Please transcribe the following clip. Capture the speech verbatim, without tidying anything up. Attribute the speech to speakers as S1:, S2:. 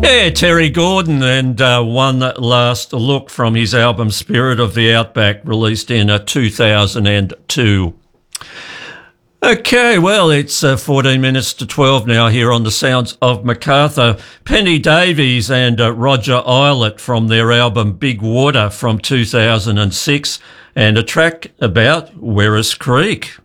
S1: Yeah, Terry Gordon, and uh, One Last Look from his album Spirit of the Outback, released in uh, two thousand two. Okay, well, it's uh, fourteen minutes to twelve now here on the Sounds of Macarthur. Penny Davies and uh, Roger Eilert from their album Big Water from two thousand six, and a track about Werris Creek.